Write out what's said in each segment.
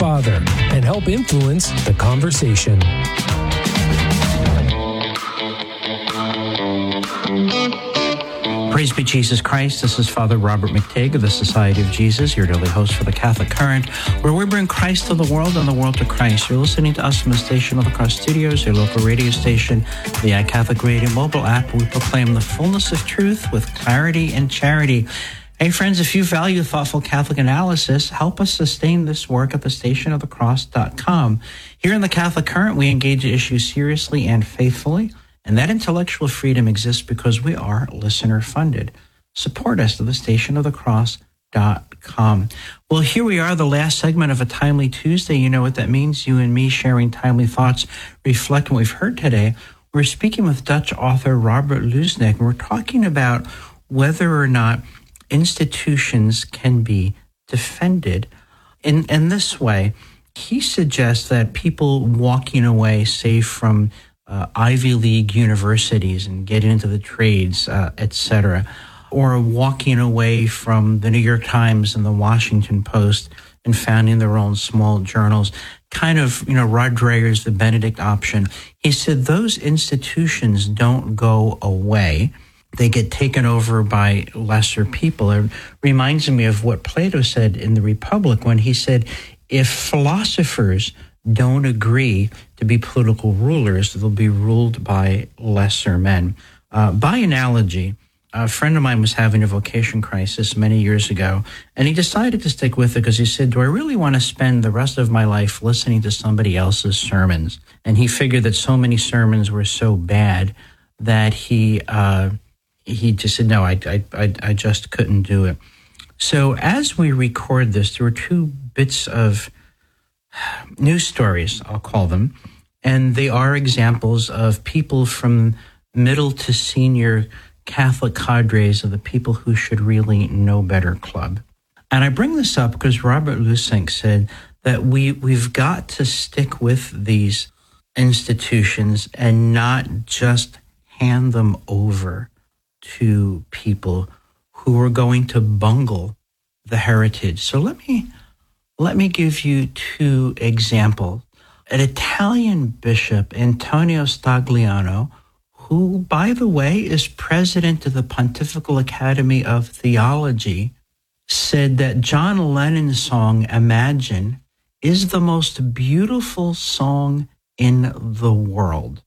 Father and help influence the conversation. Praise be Jesus Christ. This is Father Robert McTague of the Society of Jesus, your daily host for the Catholic Current, where we bring Christ to the world and the world to Christ. You're listening to us from the Station of the Cross Studios, your local radio station, the iCatholic Radio mobile app, where we proclaim the fullness of truth with clarity and charity. Hey, friends, if you value thoughtful Catholic analysis, help us sustain this work at thestationofthecross.com. Here in the Catholic Current, we engage issues seriously and faithfully. And that intellectual freedom exists because we are listener-funded. Support us at thestationofthecross.com. Well, here we are, the last segment of a Timely Tuesday. You know what that means. You and me sharing timely thoughts, reflecting what we've heard today. We're speaking with Dutch author Robert Lustig, and we're talking about whether or not institutions can be defended. In this way, he suggests that people walking away, say, from Ivy League universities and getting into the trades, etc., or walking away from the New York Times and the Washington Post and founding their own small journals, kind of, Rod Dreher's The Benedict option. He said those institutions don't go away. They get taken over by lesser people. It reminds me of what Plato said in The Republic when he said, if philosophers don't agree to be political rulers, they'll be ruled by lesser men. By analogy, a friend of mine was having a vocation crisis many years ago, and he decided to stick with it because he said, do I really want to spend the rest of my life listening to somebody else's sermons? And he figured that so many sermons were so bad that he just said, no, I just couldn't do it. So as we record this, there were two bits of news stories, I'll call them, and they are examples of people from middle to senior Catholic cadres of the People Who Should Really Know Better Club. And I bring this up because Robert Lustig said that we've got to stick with these institutions and not just hand them over to people who are going to bungle the heritage. So let me give you two examples. An Italian bishop, Antonio Stagliano, who, by the way, is president of the Pontifical Academy of Theology, said that John Lennon's song, Imagine, is the most beautiful song in the world.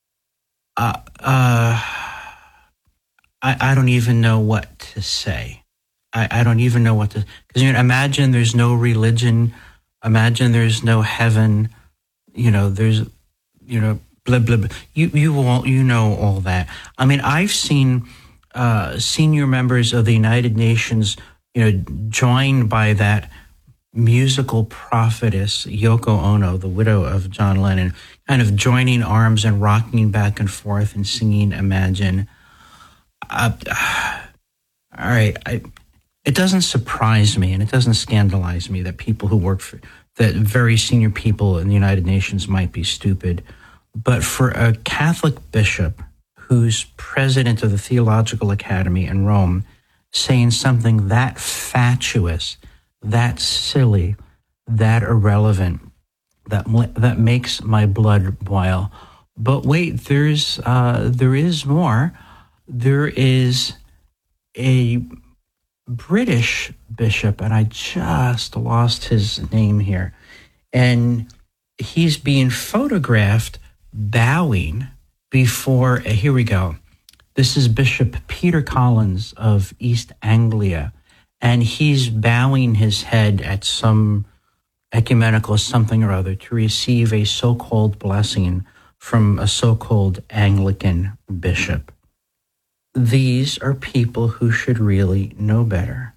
I don't even know what to say. I don't even know what to, because imagine there's no religion, imagine there's no heaven, there's, blah, blah, blah. You know all that. I mean, I've seen senior members of the United Nations, joined by that musical prophetess, Yoko Ono, the widow of John Lennon, kind of joining arms and rocking back and forth and singing Imagine. All right, it doesn't surprise me and it doesn't scandalize me that people who work for, that very senior people in the United Nations might be stupid. But for a Catholic bishop who's president of the Theological Academy in Rome saying something that fatuous, that silly, that irrelevant, that makes my blood boil. But wait, there is more. There is a British bishop, and I just lost his name here, and he's being photographed bowing before, here we go. This is Bishop Peter Collins of East Anglia, and he's bowing his head at some ecumenical something or other to receive a so-called blessing from a so-called Anglican bishop. These are people who should really know better.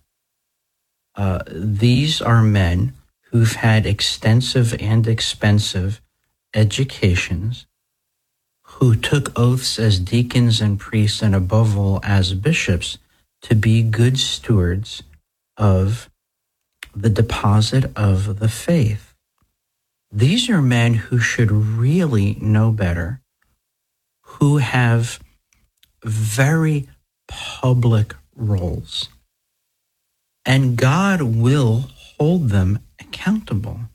These are men who've had extensive and expensive educations, who took oaths as deacons and priests, and above all as bishops, to be good stewards of the deposit of the faith. These are men who should really know better, who have very public roles, and God will hold them accountable.